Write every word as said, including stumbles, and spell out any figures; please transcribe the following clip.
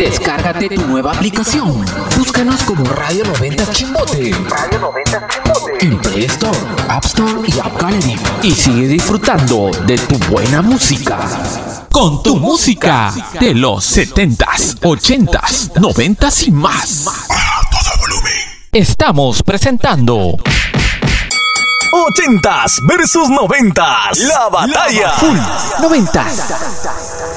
Descárgate tu nueva aplicación. Búscanos como Radio noventa Chimbote. Radio noventa Chimbote. En Play Store, App Store y App Gallery. Y sigue disfrutando de tu buena música. Con tu música de los setentas, ochentas, noventas y más. A todo volumen. Estamos presentando Ochentas versus noventas. La batalla. Full noventas.